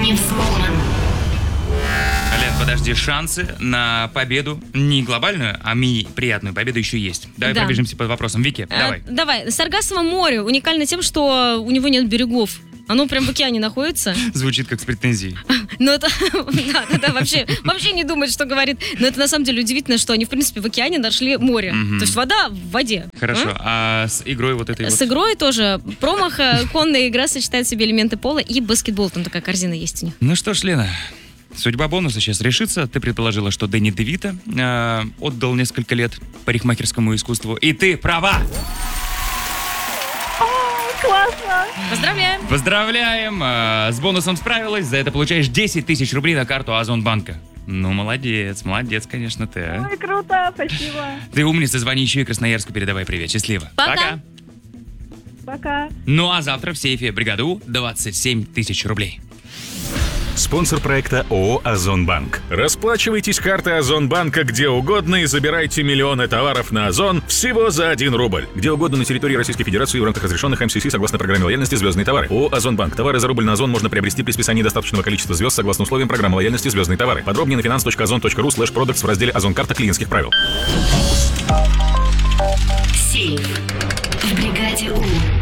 взломан. Лен, подожди, шансы на победу, не глобальную, а приятную победу еще есть. Давай пробежимся под вопросом. Вики, давай. Давай. Саргассово море уникально тем, что у него нет берегов. Оно прям в океане находится. Звучит как с претензией. Ну это, да, вообще не думает, что говорит. Но это на самом деле удивительно, что они, в принципе, в океане нашли море. То есть вода в воде. Хорошо, а с игрой вот этой С игрой тоже. Промах, конная игра сочетает в себе элементы пола и баскетбол. Там такая корзина есть у них. Ну что ж, Лена, судьба бонуса сейчас решится. Ты предположила, что Дэнни Девито отдал несколько лет парикмахерскому искусству. И ты права! Классно! Поздравляем! Поздравляем! С бонусом справилась. За это получаешь 10 тысяч рублей на карту Озонбанка. Ну, молодец, конечно ты. Ой, круто, спасибо. Ты умница, звони еще и Красноярску передавай привет. Счастливо. Пока. Пока. Ну, а завтра в сейфе Бригаду 27 тысяч рублей. Спонсор проекта ООО «Озонбанк». Расплачивайтесь картой Озонбанка где угодно и забирайте миллионы товаров на Озон всего за 1 рубль. Где угодно на территории Российской Федерации в рамках разрешенных МСС согласно программе лояльности «Звездные товары». ООО «Озонбанк». Товары за рубль на Озон можно приобрести при списании достаточного количества звезд согласно условиям программы лояльности «Звездные товары». Подробнее на finance.ozon.ru/products в разделе «Озон-карта клиентских правил». Сейф в бригаде У.